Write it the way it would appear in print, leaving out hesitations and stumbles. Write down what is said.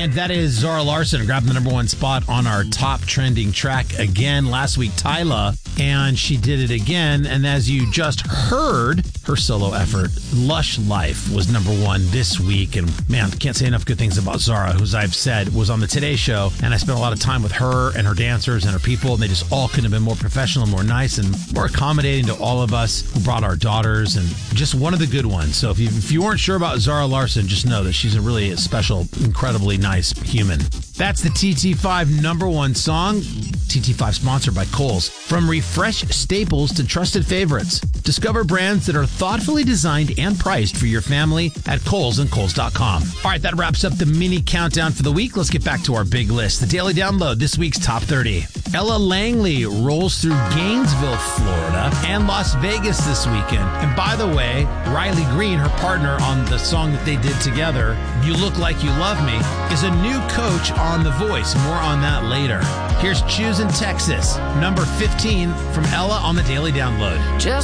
And that is Zara Larsson grabbing the number one spot on our top trending track again. Last week, Tyla, and she did it again. And as you just heard, her solo effort, Lush Life, was number one this week. And man, can't say enough good things about Zara, who, as I've said, was on the Today Show. And I spent a lot of time with her and her dancers and her people. And they just all couldn't have been more professional, more nice, and more accommodating to all of us who brought our daughters. And just one of the good ones. So if you weren't sure about Zara Larsson, just know that she's a really special, incredibly nice human. That's the TT5 number one song. TT5 sponsored by Kohl's. From refreshed staples to trusted favorites, discover brands that are thoughtfully designed and priced for your family at Kohl's and Kohl's.com. All right, that wraps up the mini countdown for the week. Let's get back to our big list. The Daily Download, this week's top 30. Ella Langley rolls through Gainesville, Florida, and Las Vegas this weekend. And by the way, Riley Green, her partner on the song that they did together, You Look Like You Love Me, is a new coach on The Voice. More on that later. Here's Choosing Texas, number 15 from Ella on the Daily Download. Just